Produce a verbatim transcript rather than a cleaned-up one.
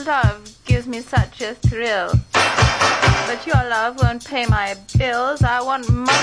love gives me such a thrill. But your love won't pay my bills. I want money.